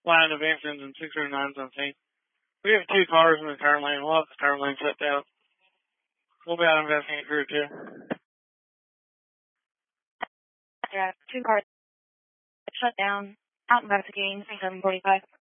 line of entrance and 609's on scene. We have 2 cars in the turn lane. We'll have the turn lane shut down. We'll be out investigating crew 2. Yeah, 2 cars shut down, out investigating 745.